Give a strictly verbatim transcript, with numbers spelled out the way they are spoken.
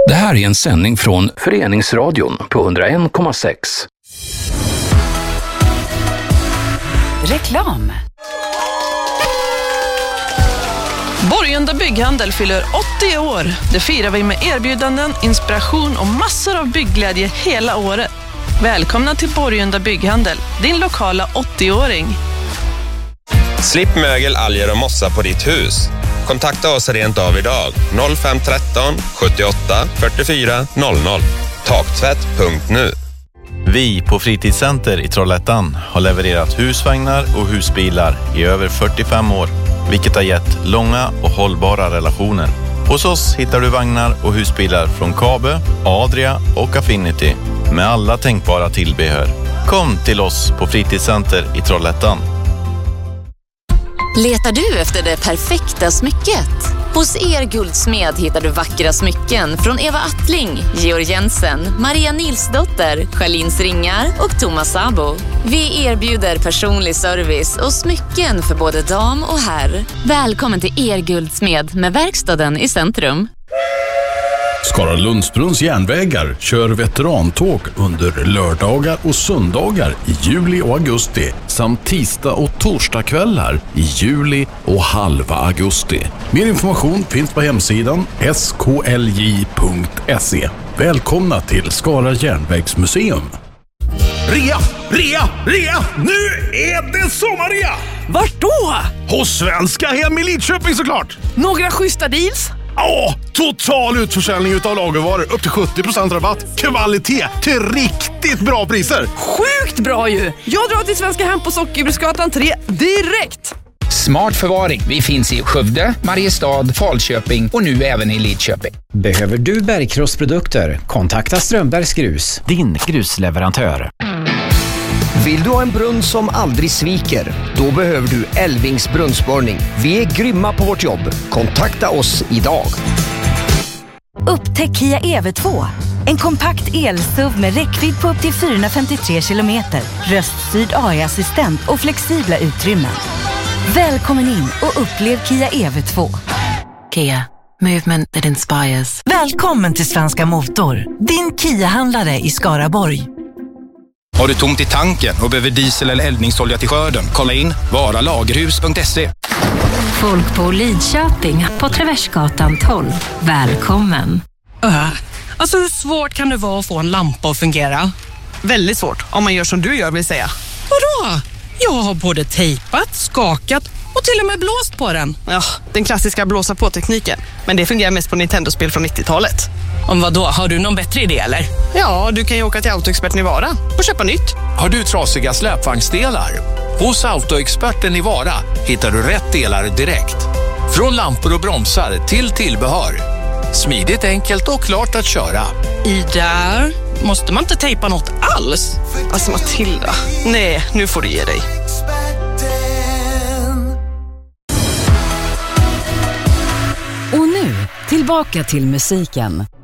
Det här är en sändning från Föreningsradion på hundra en komma sex. Reklam. Borgunda Bygghandel fyller åttio år. Det firar vi med erbjudanden, inspiration och massor av byggglädje hela året. Välkomna till Borgunda Bygghandel, din lokala åttio-åring. Slipp mögel, alger och mossa på ditt hus. Kontakta oss rent av idag. noll fem ett tre sjuttioåtta fyrtiofyra noll noll. Taktvätt punkt nu. Vi på Fritidscenter i Trollhättan har levererat husvagnar och husbilar i över fyrtiofem år, vilket har gett långa och hållbara relationer. Hos oss hittar du vagnar och husbilar från Kabe, Adria och Affinity med alla tänkbara tillbehör. Kom till oss på Fritidscenter i Trollhättan. Letar du efter det perfekta smycket? Hos Er Guldsmed hittar du vackra smycken från Eva Attling, Georg Jensen, Maria Nilsdotter, Charlins Ringar och Thomas Sabo. Vi erbjuder personlig service och smycken för både dam och herr. Välkommen till Er Guldsmed med verkstaden i centrum. Skara Lundsbrunns järnvägar kör veterantåg under lördagar och söndagar i juli och augusti samt tisdag och torsdagskvällar i juli och halva augusti. Mer information finns på hemsidan s k l j punkt se. Välkomna till Skara järnvägsmuseum. Rea, rea, rea! Nu är det sommarrea! Vart då? Hos Svenska Hem i Lidköping såklart! Några schyssta deals? Ja, total utförsäljning utav lagervaror. Upp till sjuttio procent rabatt. Kvalitet till riktigt bra priser. Sjukt bra ju! Jag drar till Svenska Hem på Sockerbruksgatan tre direkt. Smart förvaring. Vi finns i Skövde, Mariestad, Falköping och nu även i Lidköping. Behöver du bergkrossprodukter? Kontakta Strömbergs Grus, din grusleverantör. Vill du ha en brunn som aldrig sviker? Då behöver du Elvings brunnsborrning. Vi är grymma på vårt jobb. Kontakta oss idag. Upptäck Kia E V två. En kompakt el-S U V med räckvidd på upp till fyrahundrafemtiotre kilometer, röststyrd A I-assistent och flexibla utrymmen. Välkommen in och upplev Kia E V två. Kia. Movement that inspires. Välkommen till Svenska Motor, din Kia-handlare i Skaraborg. Har du tomt i tanken och behöver diesel eller eldningsolja till skörden? Kolla in varalagerhus punkt se. Folk på Lidköping på Traversgatan tolv. Välkommen. Uh, alltså hur svårt kan det vara att få en lampa att fungera? Väldigt svårt, om man gör som du gör vill säga. Vadå? Jag har både tejpat, skakat och till och med blåst på den. Ja, den klassiska blåsa på-tekniken. Men det fungerar mest på Nintendo-spel från nittiotalet. Om vad då? Har du någon bättre idé eller? Ja, du kan ju åka till Autoexperten i Vara och köpa nytt. Har du trasiga släpvagnsdelar? Hos Autoexperten i Vara hittar du rätt delar direkt. Från lampor och bromsar till tillbehör. Smidigt, enkelt och klart att köra. I där måste man inte tejpa något alls. Alltså Matilda, nej, nu får du ge dig. Och nu, tillbaka till musiken.